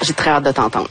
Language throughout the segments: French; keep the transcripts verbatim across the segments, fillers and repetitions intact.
J'ai très hâte de t'entendre.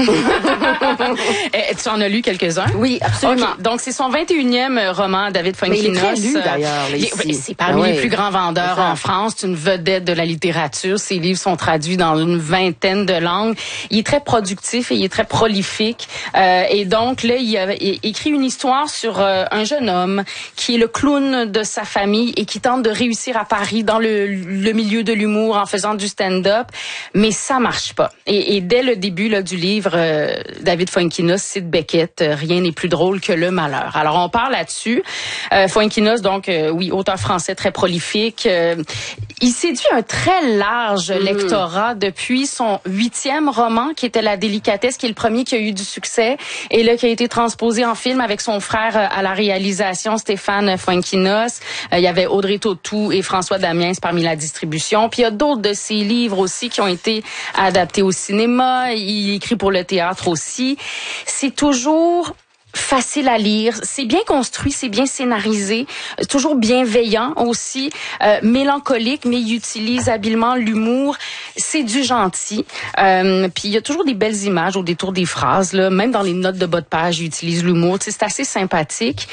Tu en as lu quelques-uns? Oui, absolument. Okay. Donc, c'est son vingt et unième roman, David Fuenquinos. Mais il est très lu, d'ailleurs, là, ici. C'est parmi ah, les oui. plus grands vendeurs en France. C'est une vedette de la littérature. Ses livres sont traduits dans une vingtaine de langues. Il est très productif et il est très prolifique. Euh, et donc, là, il a écrit une histoire sur euh, un jeune homme qui est le clown de sa famille et qui tente de réussir à Paris dans le, le milieu de l'humour en faisant du stand-up. Mais ça marche pas. Et, et dès le début là, du livre, euh, David Fuenquinos cite Beckett, euh, rien n'est plus drôle que le malheur. Alors on parle là-dessus. Euh, Fuenquinos, donc euh, oui, auteur français très prolifique. Euh, il séduit un très large mmh. lectorat depuis son huitième roman, qui était La délicatesse, qui est le premier qui a eu du succès et là qui a été transposé en film avec son frère euh, à la réalisation, Stéphane Fuenquinos. Euh, il y avait Audrey Tautou et François Damiens parmi la distribution. Puis il y a d'autres de ses livres aussi qui ont été adaptés au cinéma. Il écrit pour le théâtre aussi. C'est toujours facile à lire, c'est bien construit, c'est bien scénarisé, toujours bienveillant aussi, euh, mélancolique, mais il utilise habilement l'humour. C'est du gentil. Euh, puis il y a toujours des belles images au détour des phrases, là, même dans les notes de bas de page, il utilise l'humour. Tu sais, c'est assez sympathique.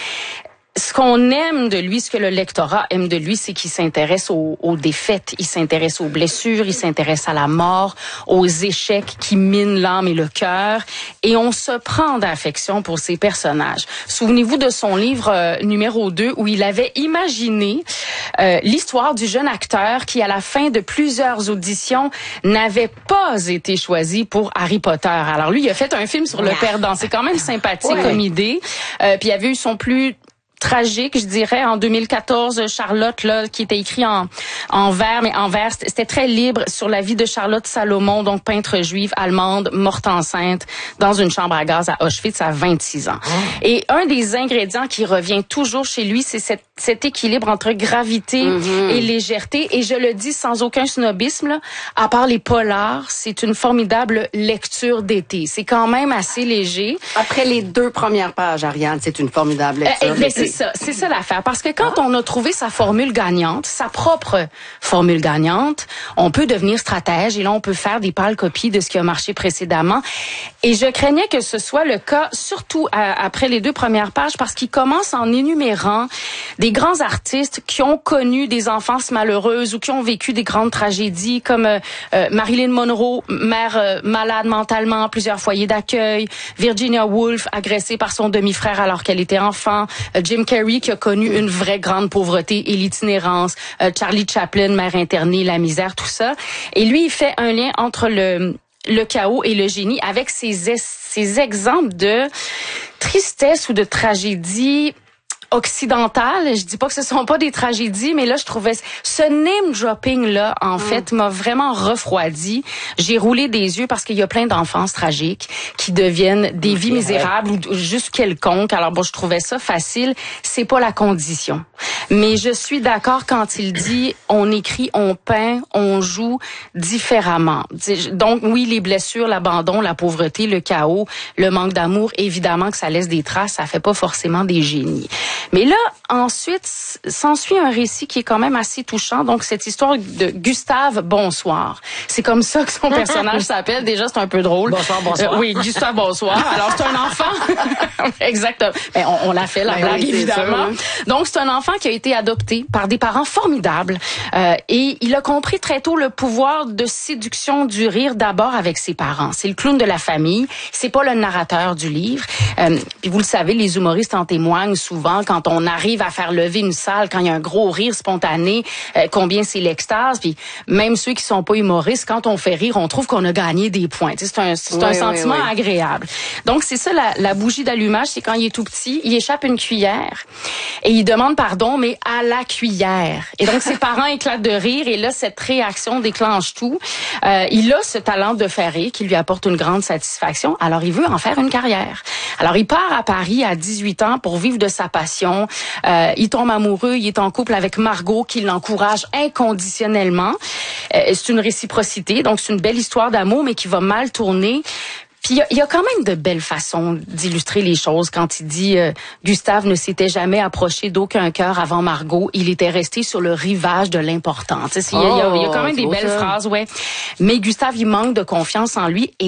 Ce qu'on aime de lui, ce que le lectorat aime de lui, c'est qu'il s'intéresse aux, aux défaites, il s'intéresse aux blessures, il s'intéresse à la mort, aux échecs qui minent l'âme et le cœur, et on se prend d'affection pour ces personnages. Souvenez-vous de son livre euh, numéro deux, où il avait imaginé euh, l'histoire du jeune acteur qui, à la fin de plusieurs auditions, n'avait pas été choisi pour Harry Potter. Alors lui, il a fait un film sur le perdant. C'est quand même sympathique ouais. comme idée. Euh, puis il avait eu son plus tragique, je dirais, en deux mille quatorze, Charlotte, là, qui était écrit en, en vers, mais en vers, c'était très libre sur la vie de Charlotte Salomon, donc peintre juive allemande, morte enceinte dans une chambre à gaz à Auschwitz à vingt-six ans. Oh. Et un des ingrédients qui revient toujours chez lui, c'est cette, cet équilibre entre gravité mm-hmm. et légèreté. Et je le dis sans aucun snobisme, là, à part les polars, c'est une formidable lecture d'été. C'est quand même assez léger. Après les deux premières pages, Ariane, c'est une formidable lecture euh, d'été. C'est ça, c'est ça l'affaire. Parce que quand on a trouvé sa formule gagnante, sa propre formule gagnante, on peut devenir stratège et là, on peut faire des pâles copies de ce qui a marché précédemment. Et je craignais que ce soit le cas, surtout à, après les deux premières pages, parce qu'il commence en énumérant des grands artistes qui ont connu des enfances malheureuses ou qui ont vécu des grandes tragédies, comme euh, euh, Marilyn Monroe, mère euh, malade mentalement, plusieurs foyers d'accueil, Virginia Woolf, agressée par son demi-frère alors qu'elle était enfant, euh, Jim Carrey qui a connu une vraie grande pauvreté et l'itinérance, euh, Charlie Chaplin, mère internée, la misère, tout ça. Et lui, il fait un lien entre le le chaos et le génie avec ces, ces exemples de tristesse ou de tragédie occidentale. Je dis pas que ce sont pas des tragédies, mais là, je trouvais ce name dropping là, en mm. fait, m'a vraiment refroidi. J'ai roulé des yeux parce qu'il y a plein d'enfances tragiques qui deviennent des vies misérables ou juste quelconques. Alors bon, je trouvais ça facile. C'est pas la condition. Mais je suis d'accord quand il dit on écrit, on peint, on joue différemment. Donc oui, les blessures, l'abandon, la pauvreté, le chaos, le manque d'amour, évidemment que ça laisse des traces, ça fait pas forcément des génies. Mais là, ensuite, s'ensuit un récit qui est quand même assez touchant. Donc, cette histoire de Gustave Bonsoir. C'est comme ça que son personnage s'appelle. Déjà, c'est un peu drôle. Bonsoir, bonsoir. Euh, oui, Gustave Bonsoir. Alors, c'est un enfant. Exactement. Ben, on, on l'a fait, la ben blague, oui, évidemment. Ça, oui. Donc, c'est un enfant qui a été adopté par des parents formidables. Euh, et il a compris très tôt le pouvoir de séduction du rire d'abord avec ses parents. C'est le clown de la famille. C'est pas le narrateur du livre. Euh, puis vous le savez, les humoristes en témoignent souvent. Quand on arrive à faire lever une salle, quand il y a un gros rire spontané, euh, combien c'est l'extase. Puis même ceux qui sont pas humoristes, quand on fait rire, on trouve qu'on a gagné des points. Tu sais, c'est un, c'est oui, un sentiment oui, oui. agréable. Donc c'est ça la, la bougie d'allumage, c'est quand il est tout petit, il échappe une cuillère et il demande pardon, mais à la cuillère. Et donc ses parents éclatent de rire et là cette réaction déclenche tout. Euh, il a ce talent de faire rire qui lui apporte une grande satisfaction. Alors il veut en faire une carrière. Alors il part à Paris à dix-huit ans pour vivre de sa passion. Euh, il tombe amoureux, il est en couple avec Margot qui l'encourage inconditionnellement. Euh, c'est une réciprocité, donc c'est une belle histoire d'amour, mais qui va mal tourner. Puis il y, y a quand même de belles façons d'illustrer les choses quand il dit euh, Gustave ne s'était jamais approché d'aucun cœur avant Margot, il était resté sur le rivage de l'important. Il y, y, y a quand même des belles ça. phrases, ouais. Mais Gustave, il manque de confiance en lui et